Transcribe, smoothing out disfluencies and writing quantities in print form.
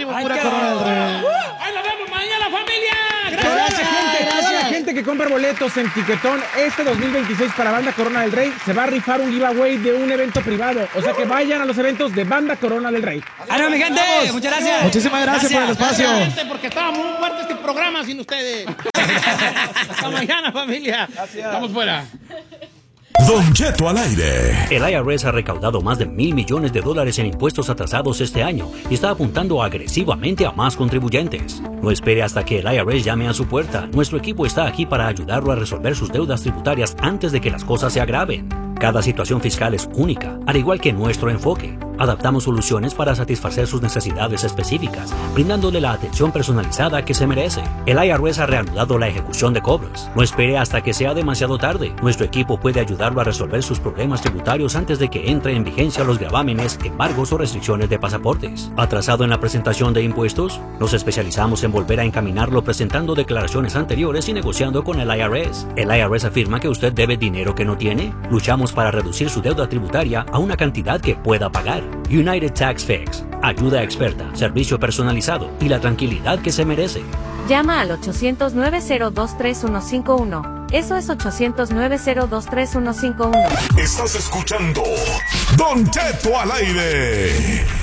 ánimo, pura Corona del Rey. ¡Ahí nos vemos mañana, familia! Gracias, gente. Toda la gente que compra boletos en Tiquetón este 2026 para Banda Corona del Rey se va a rifar un giveaway de un evento privado. O sea que vayan a los eventos de Banda Corona del Rey. ¡Ánimo, mi gente! Muchas gracias. Muchísimas gracias por el espacio. Gente, porque estaba muy fuerte este programa sin ustedes. Hasta mañana, familia. Gracias. Vamos fuera. Don Cheto al aire. El IRS ha recaudado más de $1,000 millones en impuestos atrasados este año y está apuntando agresivamente a más contribuyentes. No espere hasta que el IRS llame a su puerta. Nuestro equipo está aquí para ayudarlo a resolver sus deudas tributarias antes de que las cosas se agraven. Cada situación fiscal es única, al igual que nuestro enfoque. Adaptamos soluciones para satisfacer sus necesidades específicas, brindándole la atención personalizada que se merece. El IRS ha reanudado la ejecución de cobros. No espere hasta que sea demasiado tarde. Nuestro equipo puede ayudarlo a resolver sus problemas tributarios antes de que entre en vigencia los gravámenes, embargos o restricciones de pasaportes. ¿Atrasado en la presentación de impuestos? Nos especializamos en volver a encaminarlo presentando declaraciones anteriores y negociando con el IRS. ¿El IRS afirma que usted debe dinero que no tiene? Luchamos para reducir su deuda tributaria a una cantidad que pueda pagar. United Tax Fix. Ayuda experta, servicio personalizado y la tranquilidad que se merece. Llama al 800-902-3151. Eso es 800-902-3151. Estás escuchando Don Cheto al aire.